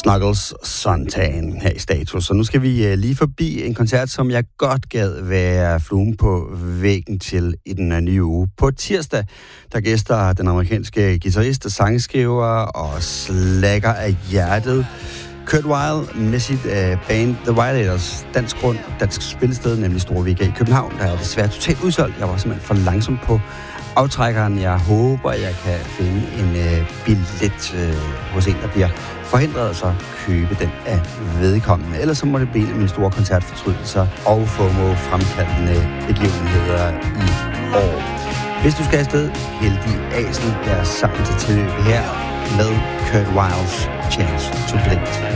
Snuggles Suntan her i Status. Så nu skal vi lige forbi en koncert, som jeg godt gad være fluen på væggen til i den nye uge. På tirsdag, der gæster den amerikanske guitarist og sangskriver og slacker af hjertet Kurt Weill med sit band The Violators. Dansk grund, dansk spillested, nemlig Store Vega i København. Der er desværre totalt udsolgt. Jeg var simpelthen for langsom på aftrækkeren. Jeg håber, jeg kan finde en billet hos en, der bliver forhindret, og så købe den af vedkommende. Ellers så må det blive min store koncertfortrydelser og FOMO-fremkaldende begivenheder i år. Hvis du skal afsted, heldig asen, lad os sammen til tilløb her med Kurt Weills Chance to Bleed.